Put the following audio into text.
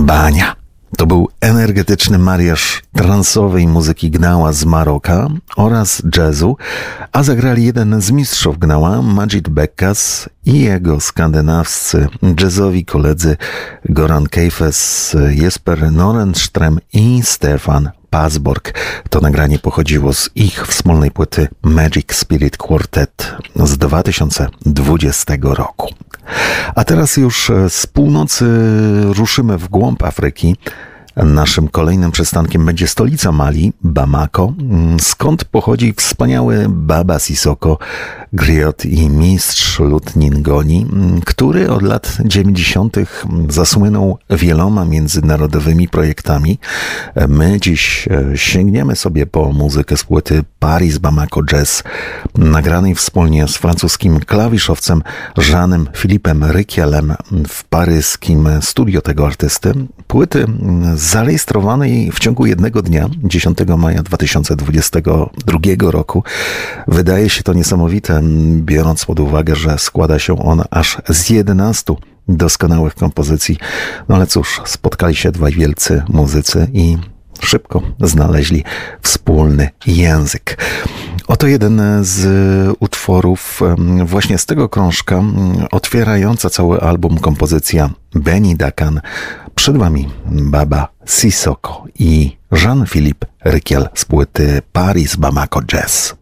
Bania. To był energetyczny mariaż transowej muzyki gnała z Maroka oraz jazzu, a zagrali jeden z mistrzów gnała, Majid Bekkas, i jego skandynawscy jazzowi koledzy Goran Kejfes, Jesper Nordenström i Stefan Pasborg. To nagranie pochodziło z ich wspólnej płyty Magic Spirit Quartet z 2020 roku. A teraz już z północy ruszymy w głąb Afryki. Naszym kolejnym przystankiem będzie stolica Mali, Bamako, skąd pochodzi wspaniały Baba Sissoko, griot i mistrz lutni Ngoni, który od lat 90. zasłynął wieloma międzynarodowymi projektami. My dziś sięgniemy sobie po muzykę z płyty Paris Bamako Jazz, nagranej wspólnie z francuskim klawiszowcem Jeanem Philippem Rykielem w paryskim studio tego artysty. Płyty zarejestrowanej w ciągu jednego dnia, 10 maja 2022 roku. Wydaje się to niesamowite, biorąc pod uwagę, że składa się on aż z 11 doskonałych kompozycji. No ale cóż, spotkali się dwaj wielcy muzycy i szybko znaleźli wspólny język. Oto jeden z utworów właśnie z tego krążka, otwierająca cały album kompozycja Benny Dakan. Przed wami Baba Sissoko i Jean-Philippe Rykiel z płyty Paris Bamako Jazz.